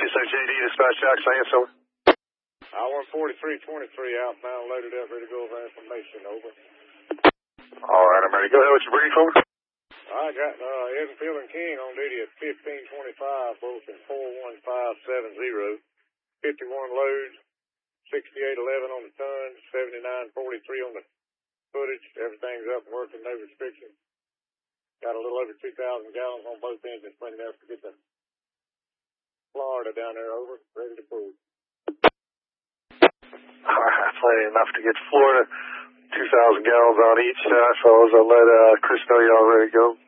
So JD, dispatch Jackson, answer. I-143-23 outbound, loaded up, ready to go over information, over. All right, I'm ready. Go ahead with your brief, over. I got Edenfield and King on duty at 1525, both in 41570. 51 loads, 6811 on the tons, 7943 on the footage. Everything's up and working, no restrictions. Got a little over 2,000 gallons on both engines, plenty enough to get to Florida down there, over, ready to pull. All right, plenty enough to get to Florida. 2,000 gallons on each, fellas. I'll let Chris know y'all ready to go.